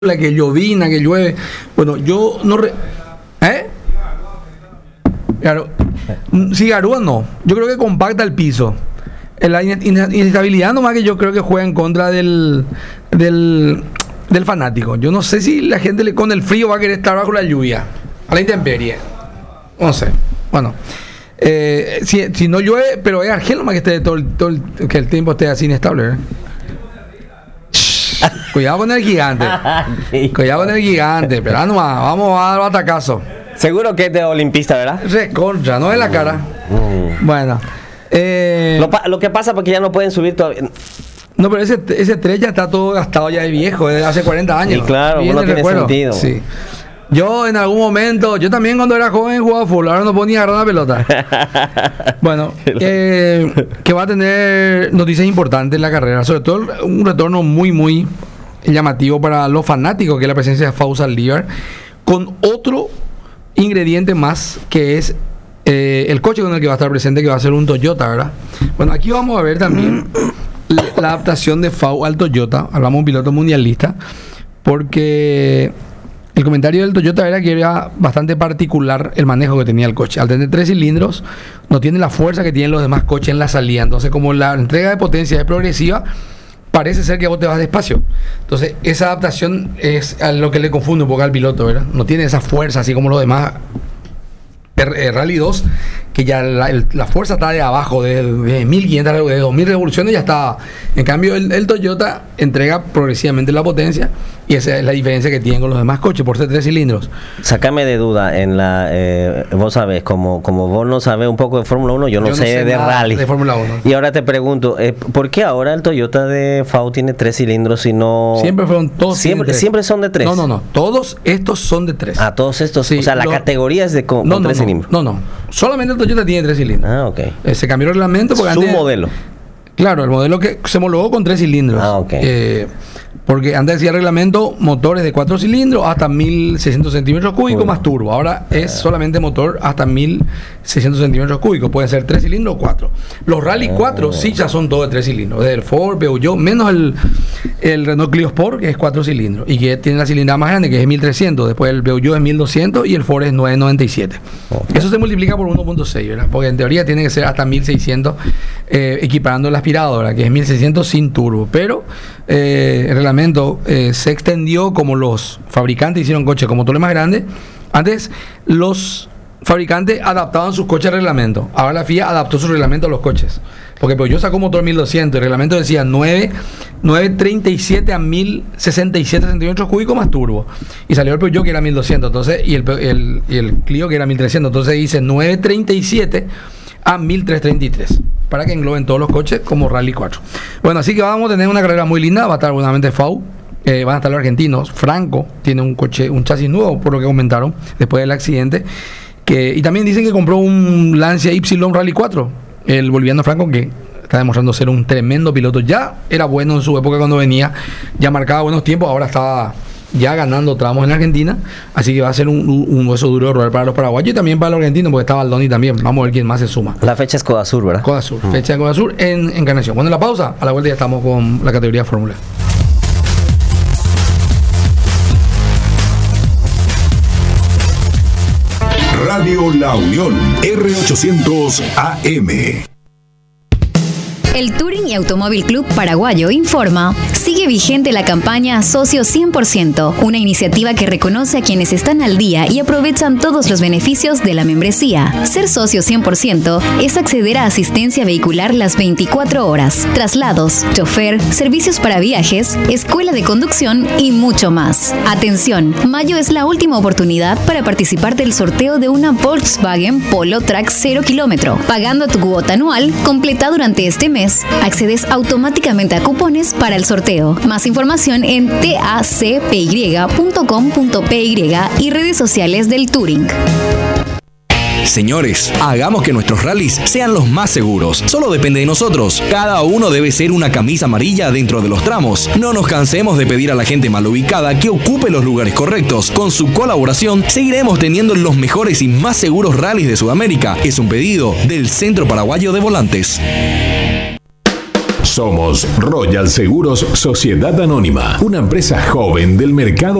que llovina, que llueve. Bueno, yo no... Claro. Si garúa no. Yo creo que compacta el piso. La inestabilidad nomás que yo creo que juega en contra del fanático. Yo no sé si la gente con el frío va a querer estar bajo la lluvia. A la intemperie. No sé. Bueno. Si no llueve, pero es Argel nomás que esté que el tiempo esté así inestable, Cuidado con el gigante. Cuidado con el gigante. Pero nomás, vamos a dar batacazo. Seguro que es de olimpista, ¿verdad? Recontra, no es la cara. Bueno. Lo que pasa porque ya no pueden subir todavía. No, pero ese 3 ya está todo gastado ya de viejo, de hace 40 años. Y claro, no tiene sentido. Sí. Yo en algún momento, yo también cuando era joven jugaba fútbol, ahora no puedo ni agarrar una pelota. Bueno, que va a tener noticias importantes en la carrera, sobre todo un retorno muy llamativo para los fanáticos, que es la presencia de Fausto Saldívar, con otro ingrediente más, que es el coche con el que va a estar presente, que va a ser un Toyota, ¿verdad? Bueno, aquí vamos a ver también la adaptación de Fau al Toyota. Hablamos de un piloto mundialista, porque el comentario del Toyota era que era bastante particular el manejo que tenía el coche. Al tener 3 cilindros, no tiene la fuerza que tienen los demás coches en la salida. Entonces, como la entrega de potencia es progresiva, parece ser que vos te vas despacio. Entonces, esa adaptación es a lo que le confunde un poco al piloto, ¿verdad? No tiene esa fuerza así como los demás Rally 2, que ya la fuerza está de abajo, de 1500, de 2000 revoluciones ya está. En cambio, el Toyota entrega progresivamente la potencia, y esa es la diferencia que tienen con los demás coches por ser 3 cilindros. Sácame de duda, vos sabés, como vos no sabés un poco de Fórmula 1, yo no sé de rally. De Fórmula 1. Y ahora te pregunto, ¿por qué ahora el Toyota de Fau tiene 3 cilindros y no...? Siempre fueron todos. Siempre son de 3. No. Todos estos son de 3. Ah, todos estos. Sí, o sea, la categoría es de con 3 cilindros. No. Solamente el Toyota tiene 3 cilindros. Ah, ok. Se cambió el reglamento porque su modelo. Claro, el modelo que se homologó con 3 cilindros. Ah, ok. Porque antes decía el reglamento motores de 4 cilindros hasta 1600 centímetros cúbicos más turbo. Ahora es solamente motor hasta 1600 centímetros cúbicos. Puede ser 3 cilindros o 4. Los Rally 4 sí ya son todos de 3 cilindros. Desde el Ford, Peugeot, menos el Renault Clio Sport, que es 4 cilindros. Y que tiene la cilindrada más grande, que es 1300. Después el Peugeot es 1200 y el Ford es 997. Okay. Eso se multiplica por 1.6, ¿verdad? Porque en teoría tiene que ser hasta 1600, equiparando el aspirador, que es 1600 sin turbo. Pero el reglamento se extendió, como los fabricantes hicieron coches con motores más grandes. Antes los fabricantes adaptaban sus coches al reglamento. Ahora la FIA adaptó su reglamento a los coches. Porque pues yo sacó un motor 1200, el reglamento decía 937 a 1067 centímetros cúbicos más turbo. Y salió el Peugeot, que era 1200, entonces, y el Clio, que era 1300. Entonces dice 937 a 1333, para que engloben todos los coches como Rally 4. Bueno, así que vamos a tener una carrera muy linda. Va a estar nuevamente Fau, van a estar los argentinos. Franco tiene un chasis nuevo, por lo que comentaron después del accidente, y también dicen que compró un Lancia Y Rally 4, el boliviano Franco, que está demostrando ser un tremendo piloto. Ya era bueno en su época cuando venía, ya marcaba buenos tiempos, ahora está ya ganando tramos en Argentina, así que va a ser un hueso duro de roer para los paraguayos y también para los argentinos, porque está Baldoni también. Vamos a ver quién más se suma. La fecha es Codasur, ¿verdad? Codasur, fecha de Codasur en Encarnación. Bueno, la pausa, a la vuelta ya estamos con la categoría Fórmula. Radio La Unión, R800 AM. El Touring y Automóvil Club Paraguayo informa: sigue vigente la campaña Socio 100%, una iniciativa que reconoce a quienes están al día y aprovechan todos los beneficios de la membresía. Ser socio 100% es acceder a asistencia vehicular las 24 horas, traslados, chofer, servicios para viajes, escuela de conducción y mucho más. Atención, mayo es la última oportunidad para participar del sorteo de una Volkswagen Polo Track 0 kilómetro. Pagando tu cuota anual, completa durante este mes, accedes automáticamente a cupones para el sorteo. Más información en tacpy.com.py y redes sociales del Touring. Señores, hagamos que nuestros rallies sean los más seguros. Solo depende de nosotros. Cada uno debe ser una camisa amarilla dentro de los tramos. No nos cansemos de pedir a la gente mal ubicada que ocupe los lugares correctos. Con su colaboración, seguiremos teniendo los mejores y más seguros rallies de Sudamérica. Es un pedido del Centro Paraguayo de Volantes. Somos Royal Seguros Sociedad Anónima, una empresa joven del mercado